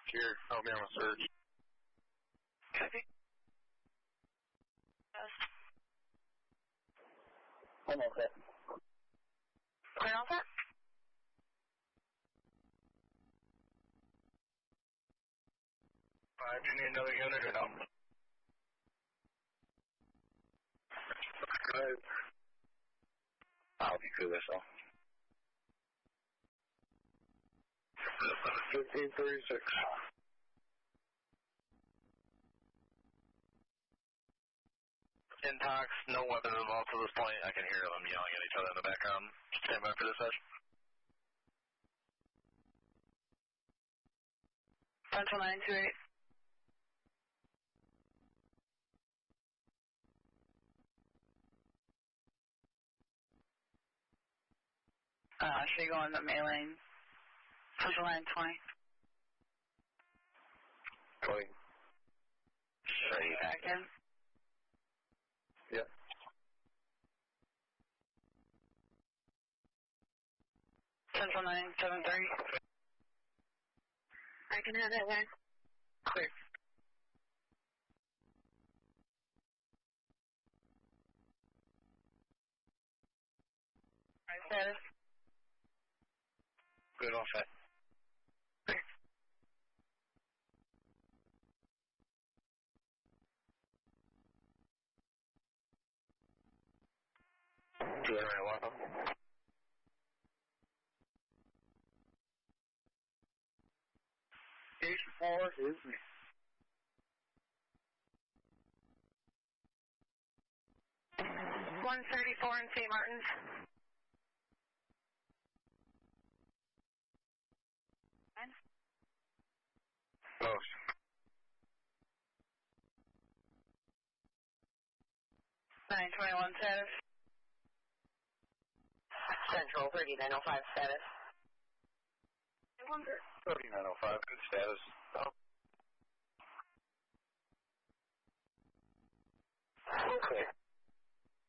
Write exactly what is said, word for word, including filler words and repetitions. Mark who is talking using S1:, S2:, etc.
S1: here. Help me on a search.
S2: Copy. Yes.
S1: I'm all set.
S2: Clear all set?
S1: Five, do you need another unit or no? Good. I'll be through this all. fifteen thirty-six. Intox, no weapons involved to this point. I can hear them yelling at each other in the background. Stand by for this session.
S2: Central nine two eight. Uh, should you go on the May lane? Central nine twenty.
S1: twenty.
S2: Should you back in?
S1: Yep.
S2: Central nine seven three.
S3: I can have that one.
S2: Clear. Right status.
S1: Good, all set.
S2: Clear.
S1: Do it right, welcome. Station four is me.
S3: one thirty-four in Saint Martin's.
S1: Close.
S2: nine twenty-one status.
S3: Central thirty-nine oh five status.
S1: thirty-nine oh five, good status. Oh.